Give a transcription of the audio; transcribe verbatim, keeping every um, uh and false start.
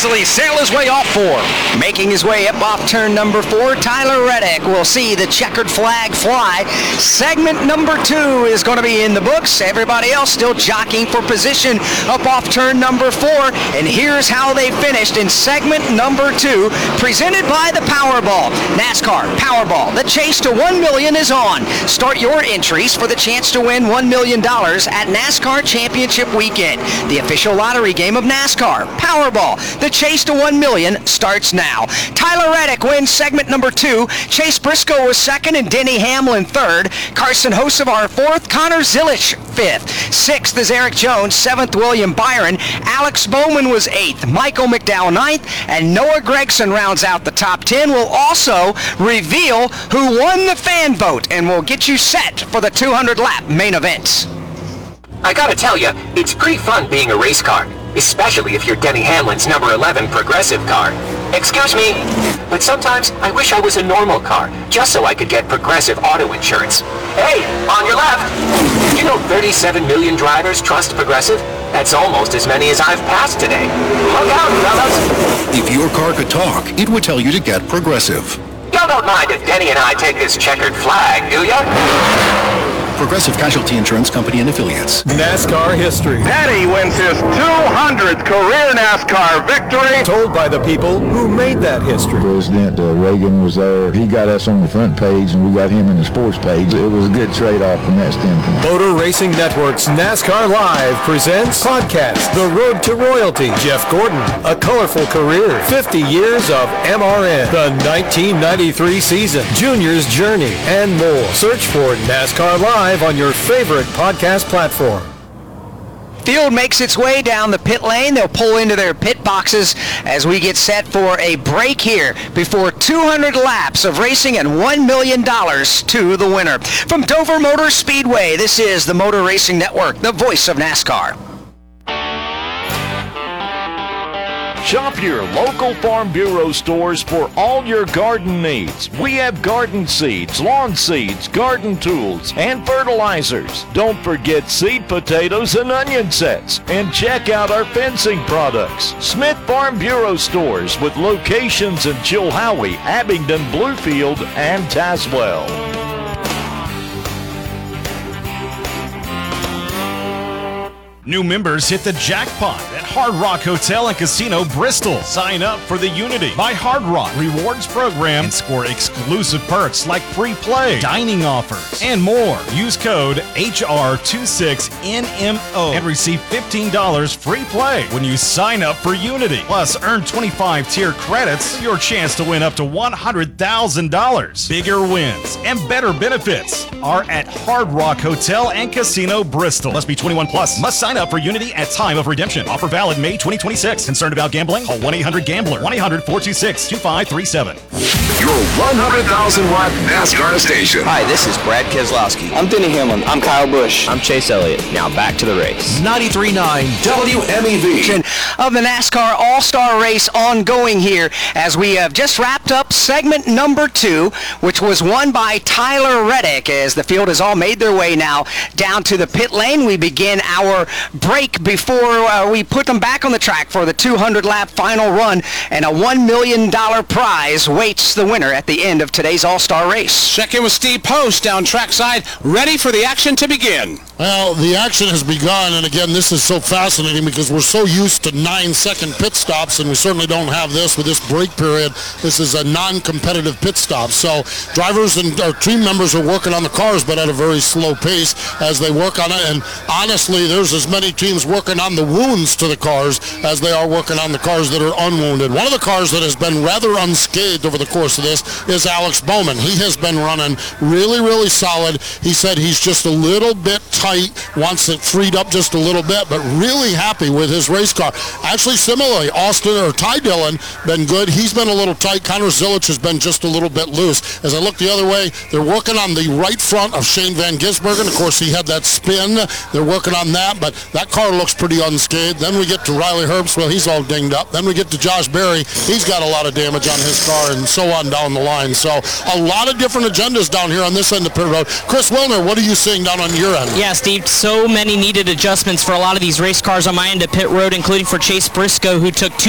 easily sail his way off four. Making his way up off turn number four, Tyler Reddick will see the checkered flag fly. Segment number two is going to be in the books. Everybody else still jockeying for position up off turn number four. And here's how they finished in segment number two, presented by the Powerball. NASCAR Powerball. The chase to one million dollars is on. Start your entries for the chance to win one million dollars at NASCAR Championship Weekend, the official lottery game of NASCAR. Powerball. The chase to one million dollars starts now. Tyler Reddick wins segment number two. Chase Briscoe was second and Denny Hamlin third. Carson Hocevar fourth. Connor Zilich fifth. Sixth is Eric Jones. Seventh, William Byron. Alex Bowman was eighth. Michael McDowell ninth. And Noah Gregson rounds out the top ten. We'll also reveal who won the fan vote and will get you set for the two hundred lap main event. I gotta tell you, it's pretty fun being a race car, especially if you're Denny Hamlin's number eleven Progressive car. Excuse me, but sometimes I wish I was a normal car, just so I could get Progressive auto insurance. Hey, on your left! You know thirty-seven million drivers trust Progressive? That's almost as many as I've passed today. Look out, fellas! If your car could talk, it would tell you to get Progressive. Y'all don't mind if Denny and I take this checkered flag, do ya? Progressive Casualty Insurance Company and Affiliates. NASCAR history. Petty wins his two hundredth career NASCAR victory. Told by the people who made that history. President uh, Reagan was there. He got us on the front page, and we got him in the sports page. It was a good trade-off from that standpoint. Motor Racing Network's NASCAR Live presents podcast The Road to Royalty. Jeff Gordon, A Colorful Career, fifty years of M R N, the nineteen ninety-three season, Junior's Journey, and more. Search for NASCAR Live on your favorite podcast platform. Field makes its way down the pit lane. They'll pull into their pit boxes as we get set for a break here before two hundred laps of racing and one million dollars to the winner. From Dover Motor Speedway, this is the Motor Racing Network, the voice of NASCAR. Shop your local Farm Bureau stores for all your garden needs. We have garden seeds, lawn seeds, garden tools, and fertilizers. Don't forget seed potatoes and onion sets. And check out our fencing products. Smith Farm Bureau stores with locations in Chilhowie, Abingdon, Bluefield, and Tazewell. New members hit the jackpot at Hard Rock Hotel and Casino Bristol. Sign up for the Unity by Hard Rock Rewards program and score exclusive perks like free play, dining offers, and more. Use code H R twenty-six N M O and receive fifteen dollars free play when you sign up for Unity. Plus, earn twenty-five tier credits for your chance to win up to one hundred thousand dollars. Bigger wins and better benefits are at Hard Rock Hotel and Casino Bristol. Must be twenty-one plus. Must sign up for Unity at time of redemption. Offer valid May twenty twenty-six. Concerned about gambling? Call one eight hundred gambler. one eight hundred four two six two five three seven. Your one hundred thousand watt NASCAR station. Hi, this is Brad Keselowski. I'm Denny Hamlin. I'm Kyle Busch. I'm Chase Elliott. Now back to the race. ninety-three point nine W M E V. Of the NASCAR All-Star Race ongoing here as we have just wrapped up segment number two, which was won by Tyler Reddick. As the field has all made their way now down to the pit lane, we begin our break before uh, we put them back on the track for the two hundred lap final run, and a one million dollars prize waits the winner at the end of today's All-Star Race. Check in with Steve Post down trackside, ready for the action to begin. Well, the action has begun, and again, this is so fascinating because we're so used to nine-second pit stops, and we certainly don't have this with this break period. This is a non-competitive pit stop, so drivers and our team members are working on the cars, but at a very slow pace as they work on it, and honestly, there's as many teams working on the wounds to the cars as they are working on the cars that are unwounded. One of the cars that has been rather unscathed over the course of this is Alex Bowman. He has been running really, really solid. He said he's just a little bit tight, wants it freed up just a little bit, but really happy with his race car. Actually, similarly, Austin or Ty Dillon been good. He's been a little tight. Connor Zilich has been just a little bit loose. As I look the other way, they're working on the right front of Shane Van Gisbergen. Of course, he had that spin. They're working on that, but that car looks pretty unscathed. Then we get to Riley Herbst. Well, he's all dinged up. Then we get to Josh Berry. He's got a lot of damage on his car, and so on down the line. So a lot of different agendas down here on this end of pit road. Chris Wilner, what are you seeing down on your end? Yeah, Steve, so many needed adjustments for a lot of these race cars on my end of pit road, including for Chase Briscoe, who took two